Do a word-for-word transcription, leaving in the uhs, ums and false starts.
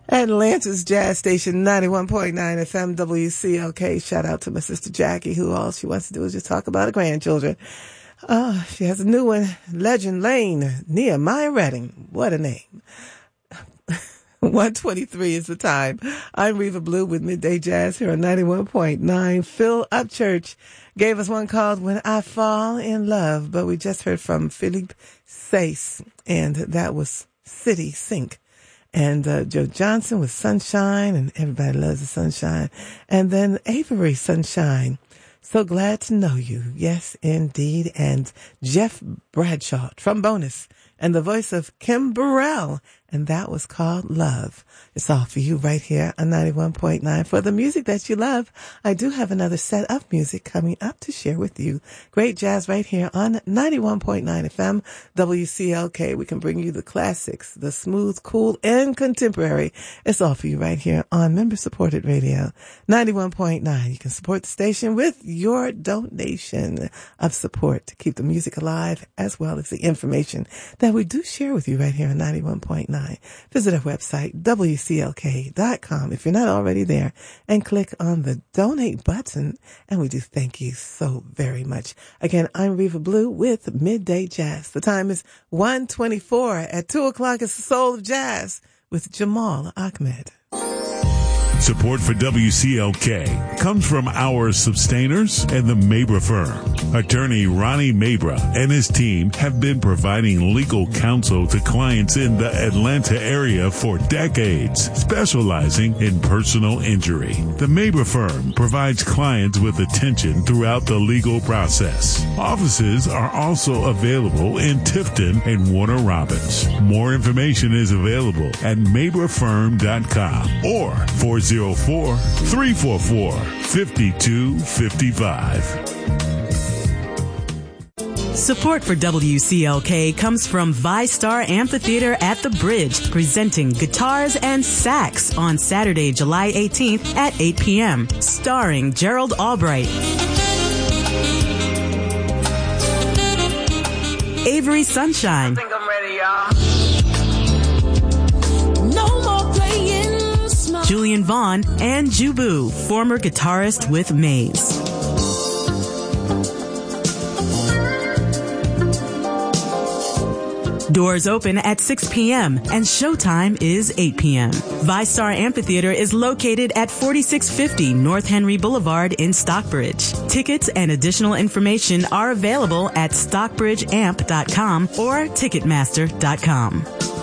Atlanta's Jazz Station, ninety-one point nine F M W C L K. Shout out to my sister Jackie, who all she wants to do is just talk about her grandchildren. Oh, she has a new one, Legend Lane, Nehemiah Redding. What a name. one twenty-three is the time. I'm Reva Blue with Midday Jazz here on ninety-one point nine. Phil Upchurch gave us one called When I Fall in Love, but we just heard from Philippe Sace, and that was City Sink. And uh, Joe Johnson with Sunshine, and everybody loves the sunshine. And then Avery Sunshine, So Glad to Know You. Yes, indeed. And Jeff Bradshaw, trombonist, and the voice of Kim Burrell. And that was called Love. It's all for you right here on ninety-one point nine. For the music that you love, I do have another set of music coming up to share with you. Great jazz right here on ninety-one point nine F M W C L K. We can bring you the classics, the smooth, cool, and contemporary. It's all for you right here on member-supported radio, ninety-one point nine. You can support the station with your donation of support to keep the music alive, as well as the information that we do share with you right here on ninety-one point nine. Visit our website, W C L K dot com, if you're not already there, and click on the donate button. And we do thank you so very much. Again, I'm Reva Blue with Midday Jazz. The time is one twenty-four. At two o'clock, it's the Soul of Jazz with Jamal Ahmed. Support for W C L K comes from our sustainers and the Mabra firm. Attorney Ronnie Mabra and his team have been providing legal counsel to clients in the Atlanta area for decades, specializing in personal injury. The Mabra firm provides clients with attention throughout the legal process. Offices are also available in Tifton and Warner Robins. More information is available at mabra firm dot com or four oh four, three four four, five two five five. Support for W C L K comes from ViStar Amphitheater at the Bridge, presenting Guitars and Sax on Saturday, July eighteenth at eight p.m., starring Gerald Albright. Avery Sunshine. I think I'm ready, y'all. Julian Vaughn, and Jubu, former guitarist with Maze. Doors open at six p.m. and showtime is eight p.m. ViStar Amphitheater is located at forty-six fifty North Henry Boulevard in Stockbridge. Tickets and additional information are available at stockbridge amp dot com or ticketmaster dot com.